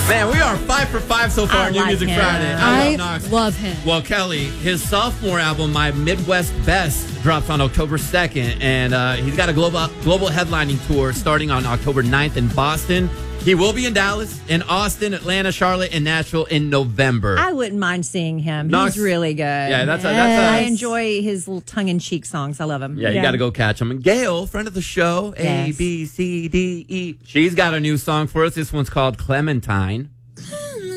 Man, we are 5 for 5 so far on New Music Friday. I love Knox. love him. Well, Kelly, his sophomore album, My Midwest Best, drops on October 2nd, and he's got a global headlining tour starting on October 9th in Boston. He will be in Dallas, in Austin, Atlanta, Charlotte, and Nashville in November. I wouldn't mind seeing him. Knox- He's really good. Yeah, that's I enjoy his little tongue-in-cheek songs. I love him. Yeah, you got to go catch him. And Gail, friend of the show, Yes. A, B, C, D, E. She's got a new song for us. This one's called Clementine.